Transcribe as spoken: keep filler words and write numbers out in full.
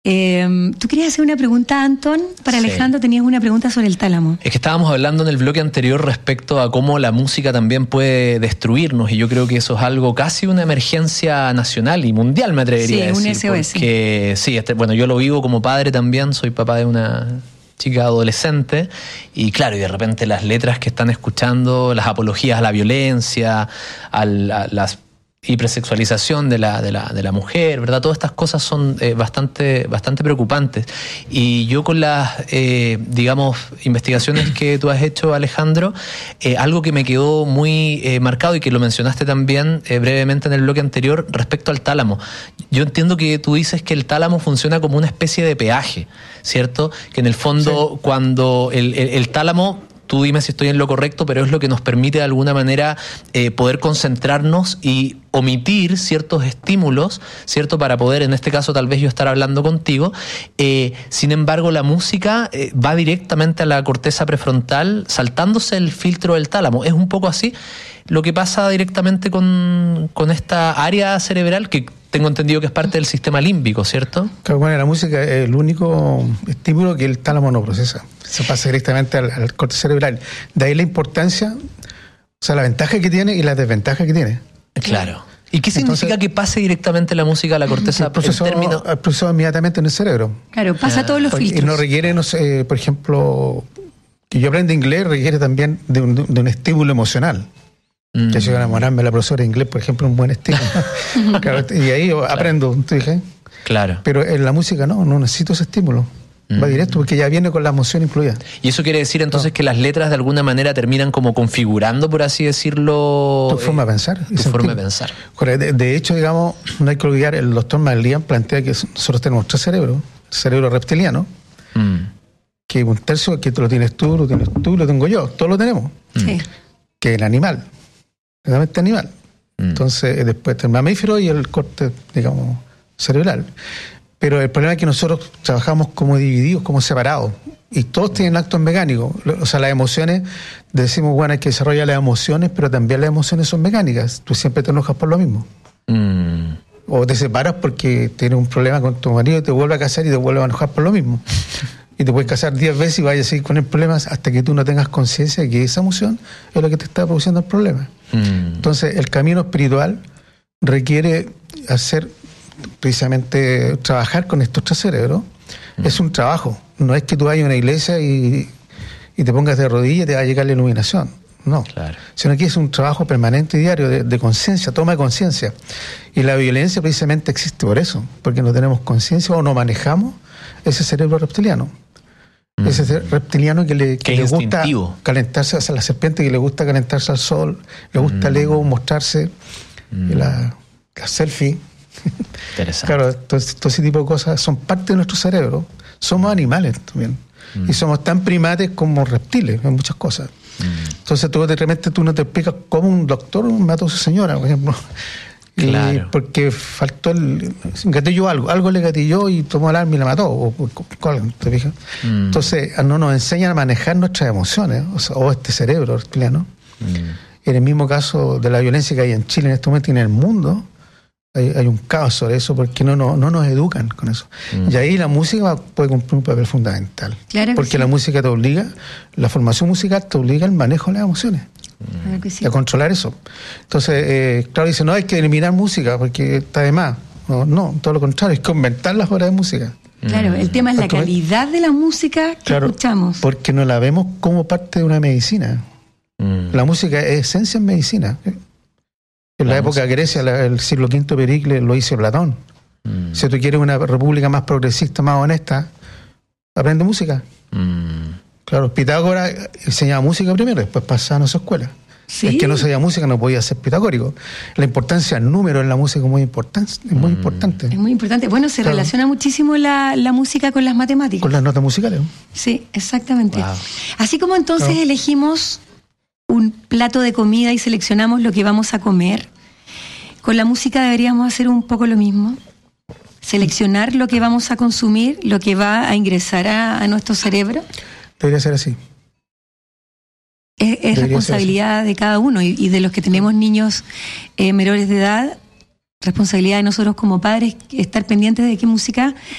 Eh, Tú querías hacer una pregunta, Antón, para sí. Alejandro, tenías una pregunta sobre el tálamo. Es que estábamos hablando en el bloque anterior respecto a cómo la música también puede destruirnos, y yo creo que eso es algo casi una emergencia nacional y mundial, me atrevería sí, a decir. Sí, un S O S. Porque, sí, este, bueno, yo lo vivo como padre también, soy papá de una chica adolescente, y claro, y de repente las letras que están escuchando, las apologías a la violencia, a, la, a las hipersexualización de la, de la, de la mujer, ¿verdad? Todas estas cosas son eh, bastante, bastante preocupantes. Y yo con las, eh, digamos, investigaciones que tú has hecho, Alejandro, eh, algo que me quedó muy eh, marcado y que lo mencionaste también eh, brevemente en el bloque anterior respecto al tálamo. Yo entiendo que tú dices que el tálamo funciona como una especie de peaje, ¿cierto? Que en el fondo, sí. cuando el, el, el tálamo... Tú dime si estoy en lo correcto, pero es lo que nos permite de alguna manera eh, poder concentrarnos y omitir ciertos estímulos, ¿cierto? Para poder, en este caso, tal vez yo estar hablando contigo. Eh, sin embargo, la música eh, va directamente a la corteza prefrontal, saltándose el filtro del tálamo. ¿Es un poco así lo que pasa directamente con, con esta área cerebral que tengo entendido que es parte del sistema límbico, ¿cierto? Claro, bueno, la música es el único estímulo que el tálamo no procesa. Se pasa directamente al, al corte cerebral. De ahí la importancia, o sea, la ventaja que tiene y la desventaja que tiene. Claro. ¿Y qué significa Entonces, que pase directamente la música a la corteza? El proceso, el término... el proceso inmediatamente en el cerebro. Claro, pasa ah. todos los Porque, filtros. Y no requiere, no sé, por ejemplo, que yo aprenda inglés, requiere también de un, de un estímulo emocional. Mm. Que yo enamorarme de la profesora de inglés, por ejemplo, un buen estímulo. Claro, y ahí claro. aprendo, te dije. Claro. Pero en la música no, no necesito ese estímulo. Va directo porque ya viene con la emoción incluida. ¿Y eso quiere decir entonces no. que las letras de alguna manera terminan como configurando, por así decirlo? Tu forma de pensar. Tu forma de pensar. De, de hecho, digamos, no hay que olvidar, el doctor Malian plantea que nosotros tenemos tres cerebros. El cerebro reptiliano, mm. que un tercio que lo tienes tú, lo tienes tú, lo tengo yo. Todos lo tenemos. Sí. Que el animal, realmente animal. Mm. Entonces, después está el mamífero y el corte, digamos, cerebral. Pero el problema es que nosotros trabajamos como divididos, como separados. Y todos tienen actos mecánicos. O sea, las emociones, decimos, bueno, hay que desarrollar las emociones, pero también las emociones son mecánicas. Tú siempre te enojas por lo mismo. Mm. O te separas porque tienes un problema con tu marido y te vuelve a casar y te vuelve a enojar por lo mismo. Y te puedes casar diez veces y vayas a seguir con el problema hasta que tú no tengas conciencia de que esa emoción es lo que te está produciendo el problema. Mm. Entonces, el camino espiritual requiere hacer... precisamente trabajar con estos tres cerebros. Mm. Es un trabajo, no es que tú vayas a una iglesia y, y te pongas de rodillas y te va a llegar la iluminación, no, claro. Sino que es un trabajo permanente y diario de, de conciencia, toma de conciencia. Y la violencia precisamente existe por eso, porque no tenemos conciencia o no manejamos ese cerebro reptiliano. Mm. Ese reptiliano que le, que le gusta calentarse, o sea, la serpiente que le gusta calentarse al sol, le gusta mm. el ego mostrarse, mm. la, la selfie. Interesante. Claro, todo, todo ese tipo de cosas son parte de nuestro cerebro. Somos animales también. Mm. Y somos tan primates como reptiles en muchas cosas. Mm. Entonces tú de repente tú no te explicas cómo un doctor mató a su señora, por ejemplo. Claro. Y porque faltó el... gatilló algo. Algo le gatilló y tomó el arma y la mató. O, o, ¿te fijas? Mm. Entonces no nos enseñan a manejar nuestras emociones, o, sea, o este cerebro reptiliano. Mm. En el mismo caso de la violencia que hay en Chile en este momento y en el mundo, Hay, hay un caos sobre eso porque no, no, no nos educan con eso. Mm. Y ahí la música puede cumplir un papel fundamental. Claro porque sí. la música te obliga, la formación musical te obliga al manejo de las emociones. Claro que sí. A controlar eso. Entonces, eh, claro, dice, no hay que eliminar música porque está de más. No, no, todo lo contrario, hay que aumentar las horas de música. Claro, el tema es la calidad de la música que claro, escuchamos. Porque no la vemos como parte de una medicina. Mm. La música es esencia en medicina. En la, la época de Grecia, la, el siglo quinto Pericles lo hizo Platón. Mm. Si tú quieres una república más progresista, más honesta, aprende música. Mm. Claro, Pitágoras enseñaba música primero, después pasaba a su escuela. ¿Sí? El que no sabía música no podía ser pitagórico. La importancia del número en la música es muy importante. Es muy mm. importante. Es muy importante. Bueno, se claro. relaciona muchísimo la, la música con las matemáticas. Con las notas musicales. Sí, exactamente. Wow. Así como entonces claro. elegimos un plato de comida y seleccionamos lo que vamos a comer, con la música deberíamos hacer un poco lo mismo. Seleccionar lo que vamos a consumir, lo que va a ingresar a, a nuestro cerebro. Debería ser así. Es, es responsabilidad de cada uno y, y de los que tenemos niños eh, menores de edad, responsabilidad de nosotros como padres estar pendientes de qué música